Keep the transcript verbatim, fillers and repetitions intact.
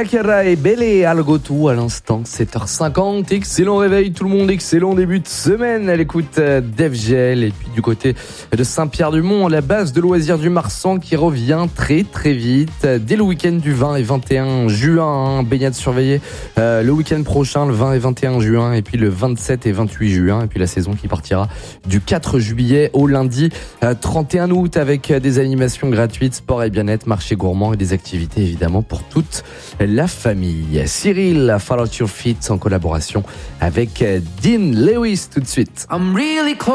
Shakira et Belle Algo tout à l'instant, sept heures cinquante. Excellent réveil tout le monde, excellent début de semaine à l'écoute d'F G L. Et puis du côté de Saint-Pierre-du-Mont, la base de loisirs du Marsan qui revient très très vite. Dès le week-end du vingt et vingt et un juin, hein, baignade surveillée euh, le week-end prochain, le vingt et vingt et un juin. Et puis le vingt-sept et vingt-huit juin. Et puis la saison qui partira du quatre juillet au lundi euh, trente et un août avec des animations gratuites, sport et bien-être, marché gourmand et des activités évidemment pour toutes la famille. Cyril, Follow Your Feet en collaboration avec Dean Lewis tout de suite. I'm really close.